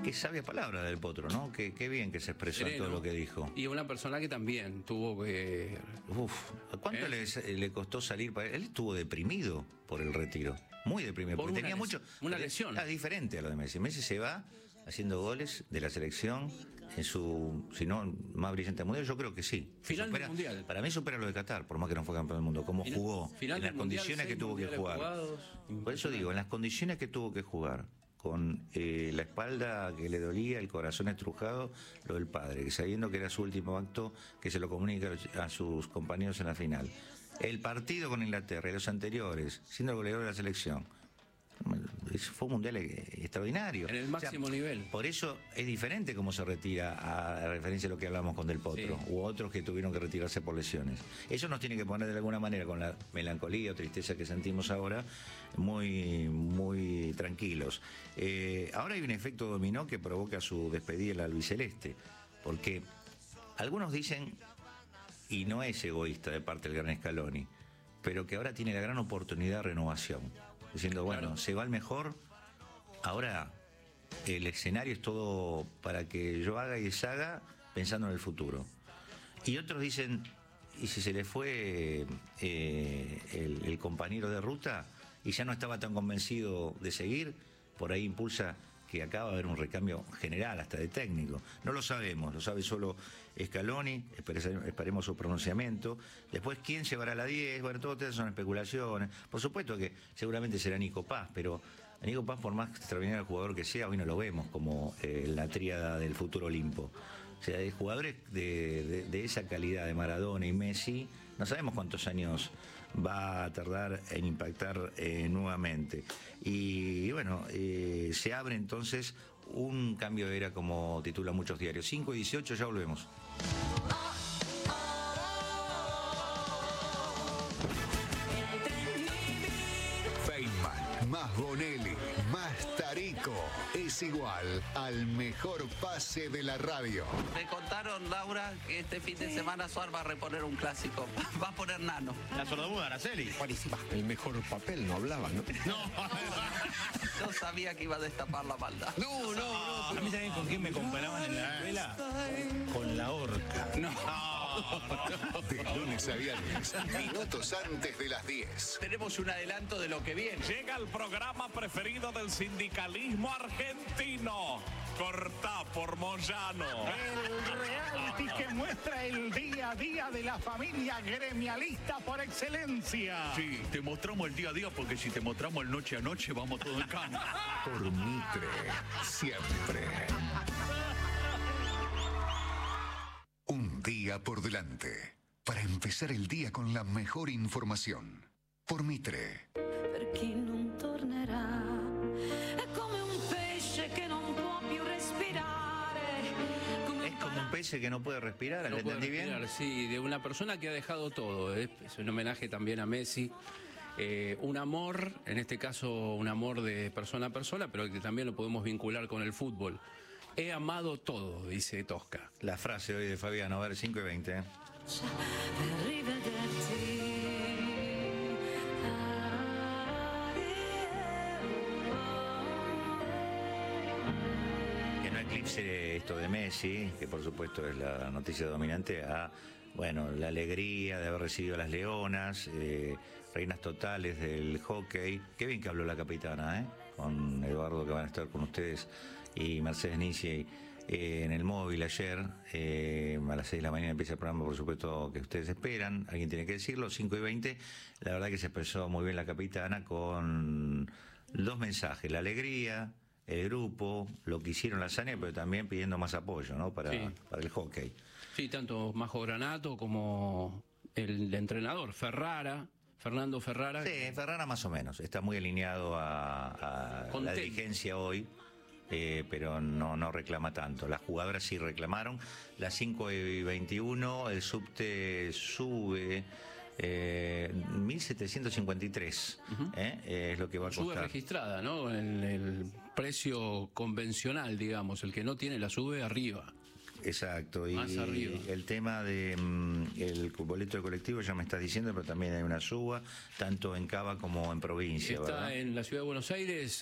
Qué sabia palabra del Potro, ¿no? Qué bien que se expresó en todo lo que dijo. Y una persona que también tuvo que... ¿Cuánto le costó salir? Él estuvo deprimido por el retiro. Muy deprimido. Porque tenía una lesión. Era diferente a lo de Messi. Messi se va haciendo goles de la selección en su, si no, más brillante mundial. Yo creo que sí. Final del mundial. Para mí supera lo de Qatar, por más que no fue campeón del mundo. Como jugó, en las condiciones que tuvo que jugar. Por eso digo, en las condiciones que tuvo que jugar, con la espalda que le dolía, el corazón estrujado, lo del padre, que sabiendo que era su último acto, que se lo comunica a sus compañeros en la final. El partido con Inglaterra y los anteriores, siendo el goleador de la selección. Fue un mundial extraordinario. En el máximo nivel. Por eso es diferente cómo se retira, a referencia a lo que hablamos con Del Potro, u otros que tuvieron que retirarse por lesiones. Eso nos tiene que poner de alguna manera, con la melancolía o tristeza que sentimos ahora, muy tranquilos. Ahora hay un efecto dominó que provoca su despedida en la albiceleste, porque algunos dicen, y no es egoísta de parte del gran Scaloni, pero que ahora tiene la gran oportunidad de renovación. Diciendo, bueno, claro, se va el mejor, ahora el escenario es todo para que yo haga y deshaga pensando en el futuro. Y otros dicen, ¿y si se le fue el compañero de ruta y ya no estaba tan convencido de seguir? Por ahí impulsa que acaba de haber un recambio general, hasta de técnico. No lo sabemos, lo sabe solo Scaloni, esperemos su pronunciamiento. Después, ¿quién llevará la 10? Bueno, todo eso son especulaciones. Por supuesto que seguramente será Nico Paz, pero a Nico Paz, por más extraordinario jugador que sea, hoy no lo vemos como la tríada del futuro Olimpo. O sea, de jugadores de esa calidad de Maradona y Messi, no sabemos cuántos años va a tardar en impactar nuevamente. Y bueno, se abre entonces un cambio de era, como titulan muchos diarios. 5:18, ya volvemos. Feynman, más Bonelli, más Tarico, es igual al mejor pase de la radio. Me contaron, Laura, que este fin de semana Suar va a reponer un clásico. Va a poner Nano. La sordomuda, Araceli. Buenísima. El mejor papel no hablaba, ¿no? No. Yo sabía que iba a destapar la maldad. No. A mí también, ¿con quién me comparaban en la escuela? Con la horca. No. De lunes a viernes, minutos antes de las 10. Tenemos un adelanto de lo que viene. Llega el programa preferido del sindicalismo argentino. Cortá por Moyano. El reality que muestra el día a día de la familia gremialista por excelencia. Sí, te mostramos el día a día, porque si te mostramos el noche a noche vamos todo en cama. Por Mitre, siempre. Un día por delante, para empezar el día con la mejor información. Por Mitre. Per chi non tornerà, è come un pesce che non può più respirare. Es como un pez que no puede respirar, ¿lo entendí bien? Sí, de una persona que ha dejado todo. Es un homenaje también a Messi. Un amor, en este caso un amor de persona a persona, pero que también lo podemos vincular con el fútbol. He amado todo, dice Tosca. La frase hoy de Fabiano, a ver, 5:20. Que no eclipse esto de Messi, que por supuesto es la noticia dominante, a, bueno, la alegría de haber recibido a las Leonas, reinas totales del hockey. Qué bien que habló la capitana, con Eduardo, que van a estar con ustedes, y Mercedes Nisi en el móvil ayer. A las 6 de la mañana empieza el programa, por supuesto, que ustedes esperan. Alguien tiene que decirlo. 5:20. La verdad que se expresó muy bien la capitana con dos mensajes: la alegría, el grupo, lo que hicieron la hazaña, pero también pidiendo más apoyo, ¿no? para el hockey. Sí, tanto Majo Granato como el entrenador Fernando Ferrara. Sí, Ferrara más o menos. Está muy alineado a la dirigencia hoy. Pero no reclama tanto. Las jugadoras sí reclamaron. Las 5:21, el subte sube 1.753. Es lo que va a costar. Sube registrada, ¿no? El precio convencional, digamos. El que no tiene la sube arriba. Exacto, y más arriba. El tema de el boleto de colectivo ya me estás diciendo, pero también hay una suba, tanto en Cava como en provincia. Está ¿verdad? en la ciudad de Buenos Aires.